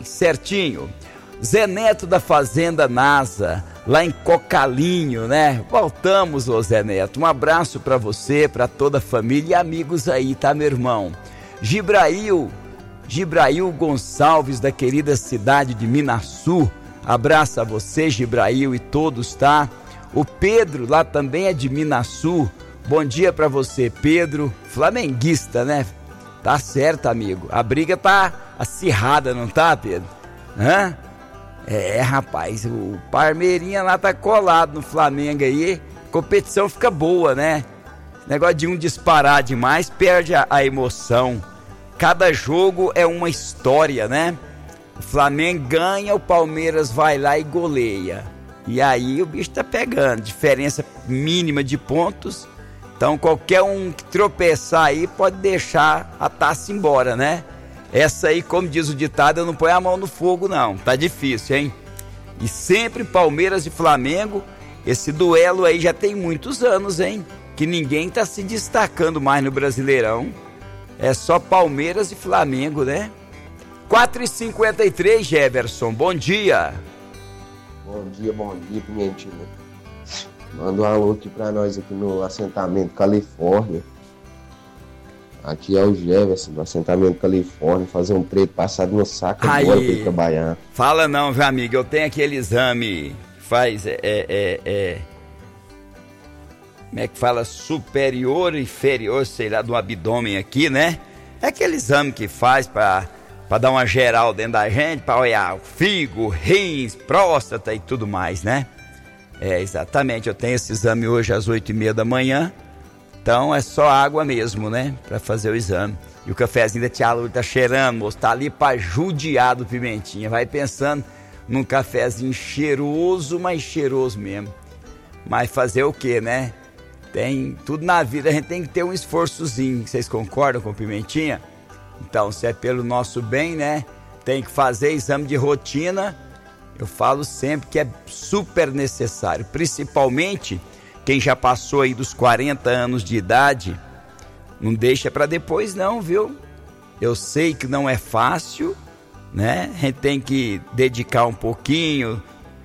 certinho. Zé Neto da Fazenda NASA, lá em Cocalinho, né? Voltamos, ô Zé Neto. Um abraço pra você, pra toda a família e amigos aí, tá, meu irmão? Gibrail Gonçalves, da querida cidade de Minaçu. Abraço a você, Gibrail, e todos, tá? O Pedro, lá também é de Minaçu. Bom dia pra você, Pedro. Flamenguista, né? Tá certo, amigo. A briga tá acirrada, não tá, Pedro? Hã? Rapaz, o Parmeirinha lá tá colado no Flamengo aí, competição fica boa, né? Negócio de um disparar demais, perde a emoção. Cada jogo é uma história, né? O Flamengo ganha, o Palmeiras vai lá e goleia. E aí o bicho tá pegando, diferença mínima de pontos. Então qualquer um que tropeçar aí pode deixar a taça embora, né? Essa aí, como diz o ditado, eu não ponho a mão no fogo não, tá difícil, hein? E sempre Palmeiras e Flamengo, esse duelo aí já tem muitos anos, hein? Que ninguém tá se destacando mais no Brasileirão. É só Palmeiras e Flamengo, né? 4h53, Jefferson, bom dia. Bom dia, Pimentinha. Manda um alô aqui pra nós aqui no assentamento Califórnia. Aqui é o Jefferson, do assentamento Califórnia, fazer um preto passado no saco agora pra ir trabalhar. Fala não, viu, amigo? Eu tenho aquele exame, faz, como é que fala? Superior e inferior, sei lá, do abdômen aqui, né? É aquele exame que faz pra dar uma geral dentro da gente, pra olhar o fígado, rins, próstata e tudo mais, né? Exatamente, eu tenho esse exame hoje às 8h30 da manhã. Então é só água mesmo, né? Pra fazer o exame. E o cafezinho da tia Lu tá cheirando, moço. Tá ali pra judiar do Pimentinha. Vai pensando num cafezinho cheiroso, mas cheiroso mesmo. Mas fazer o quê, né? Tem tudo na vida, a gente tem que ter um esforçozinho. Vocês concordam com o Pimentinha? Então, se é pelo nosso bem, né? Tem que fazer exame de rotina. Eu falo sempre que é super necessário. Principalmente quem já passou aí dos 40 anos de idade, não deixa para depois não, viu? Eu sei que não é fácil, né? A gente tem que dedicar um pouquinho,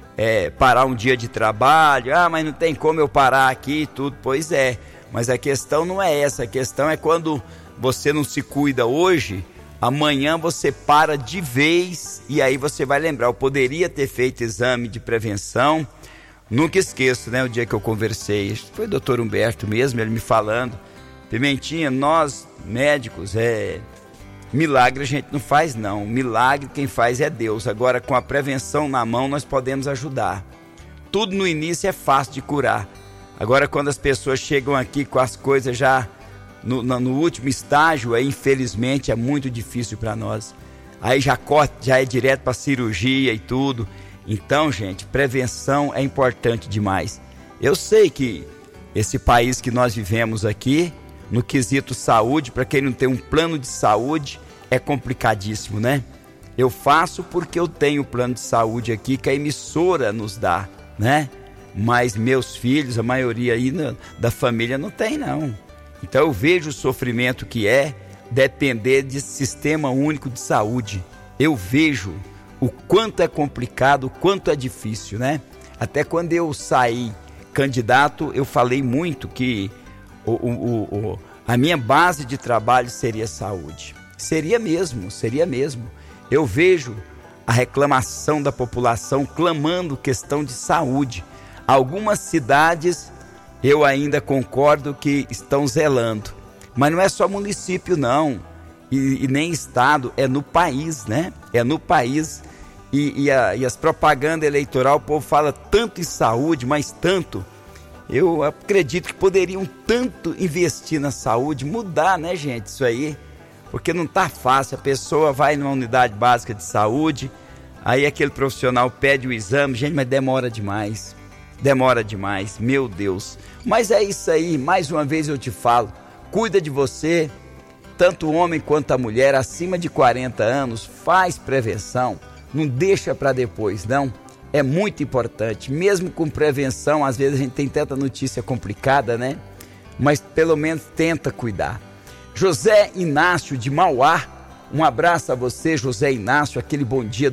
parar um dia de trabalho. Mas não tem como eu parar aqui e tudo. Pois é, mas a questão não é essa. A questão é quando você não se cuida hoje, amanhã você para de vez e aí você vai lembrar, eu poderia ter feito exame de prevenção. Nunca esqueço, né, o dia que eu conversei, foi o doutor Humberto mesmo, ele me falando, Pimentinha, nós médicos, milagre a gente não faz não, milagre quem faz é Deus, agora com a prevenção na mão nós podemos ajudar. Tudo no início é fácil de curar, agora quando as pessoas chegam aqui com as coisas já no último estágio, aí infelizmente é muito difícil para nós, aí já é direto para cirurgia e tudo. Então, gente, prevenção é importante demais. Eu sei que esse país que nós vivemos aqui, no quesito saúde, para quem não tem um plano de saúde, é complicadíssimo, né? Eu faço porque eu tenho plano de saúde aqui que a emissora nos dá, né? Mas meus filhos, a maioria aí da família não tem, não. Então eu vejo o sofrimento que é depender de sistema único de saúde. Eu vejo o quanto é complicado, o quanto é difícil, né? Até quando eu saí candidato, eu falei muito que a minha base de trabalho seria saúde. Seria mesmo. Eu vejo a reclamação da população clamando questão de saúde. Algumas cidades eu ainda concordo que estão zelando, mas não é só município não, e nem estado, é no país, né? É no país. E as propagandas eleitorais, o povo fala tanto em saúde, mas tanto. Eu acredito que poderiam tanto investir na saúde, mudar, né, gente, isso aí. Porque não tá fácil, a pessoa vai numa unidade básica de saúde, aí aquele profissional pede o exame, gente, mas demora demais, meu Deus. Mas é isso aí, mais uma vez eu te falo, cuida de você, tanto o homem quanto a mulher, acima de 40 anos, faz prevenção. Não deixa para depois, não. É muito importante. Mesmo com prevenção, às vezes a gente tem tanta notícia complicada, né? Mas pelo menos tenta cuidar. José Inácio de Mauá, um abraço a você, José Inácio, aquele bom dia